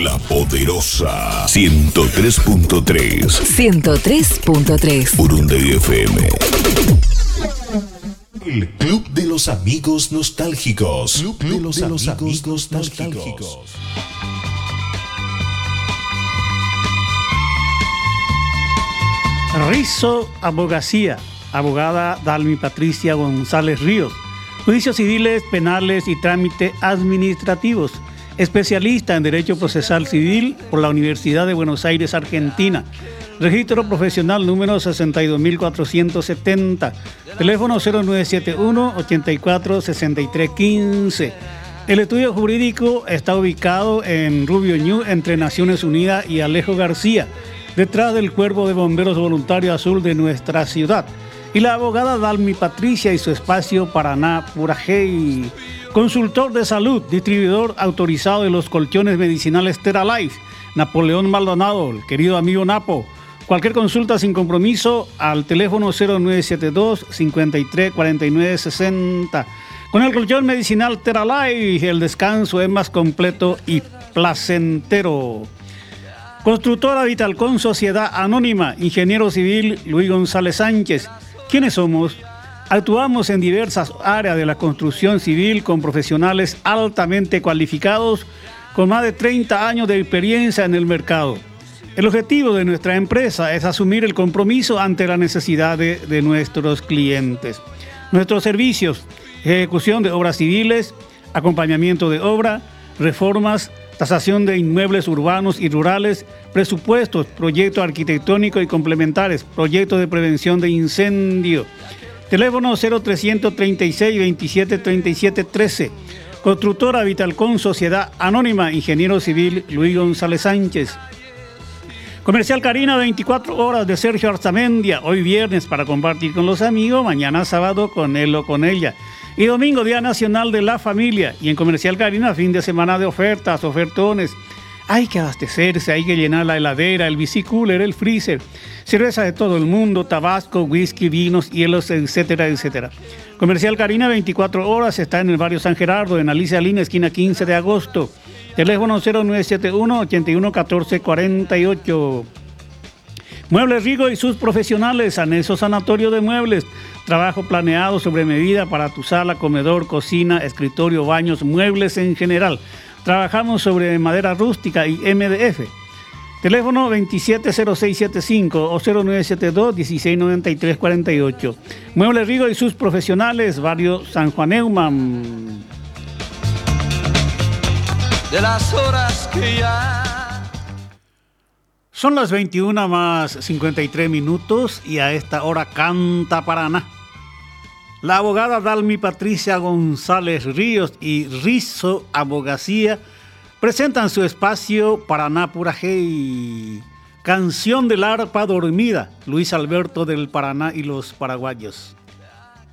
La Poderosa 103.3. 103.3. Urunday FM. El Club de los Amigos Nostálgicos. Club de los Amigos Nostálgicos. Rizo Abogacía, abogada Dalmi Patricia González Ríos. Juicios civiles, penales y trámites administrativos. Especialista en Derecho Procesal Civil por la Universidad de Buenos Aires, Argentina. Registro profesional número 62.470. Teléfono 0971-846315. El estudio jurídico está ubicado en Rubio Ñu, entre Naciones Unidas y Alejo García, detrás del Cuerpo de Bomberos Voluntario Azul de nuestra ciudad. Y la abogada Dalmi Patricia y su espacio Paraná Purajey. Consultor de salud, distribuidor autorizado de los colchones medicinales Teralife. Napoleón Maldonado, el querido amigo Napo. Cualquier consulta sin compromiso al teléfono 0972-534960. Con el colchón medicinal Teralife, el descanso es más completo y placentero. Constructora Vitalcon Sociedad Anónima, ingeniero civil Luis González Sánchez. ¿Quiénes somos? Actuamos en diversas áreas de la construcción civil con profesionales altamente cualificados con más de 30 años de experiencia en el mercado. El objetivo de nuestra empresa es asumir el compromiso ante las necesidades de nuestros clientes. Nuestros servicios: ejecución de obras civiles, acompañamiento de obra, reformas, tasación de inmuebles urbanos y rurales, presupuestos, proyectos arquitectónicos y complementarios, proyectos de prevención de incendio. Teléfono 0336 27 37 13. Constructora Vitalcon Sociedad Anónima, ingeniero civil Luis González Sánchez. Comercial Karina, 24 horas de Sergio Arzamendia. Hoy viernes para compartir con los amigos, mañana sábado con él o con ella. Y domingo, Día Nacional de la Familia. Y en Comercial Karina, fin de semana de ofertas, ofertones. Hay que abastecerse, hay que llenar la heladera, el bicicooler, el freezer. Cerveza de todo el mundo, tabasco, whisky, vinos, hielos, etcétera, etcétera. Comercial Karina, 24 horas, está en el barrio San Gerardo, en Alicia Lina, esquina 15 de agosto. Teléfono 0971-811448. Muebles Rigo y sus profesionales, anexo sanatorio de muebles. Trabajo planeado sobre medida para tu sala, comedor, cocina, escritorio, baños, muebles en general. Trabajamos sobre madera rústica y MDF. Teléfono 270675 o 0972-169348. Muebles Rigo y sus profesionales, barrio San Juan Neumann. De las horas que ya... Son las 21 más 53 minutos y a esta hora canta Paraná. La abogada Dalmi Patricia González Ríos y Rizo Abogacía presentan su espacio Paraná Purajey. Canción del arpa dormida, Luis Alberto del Paraná y los paraguayos.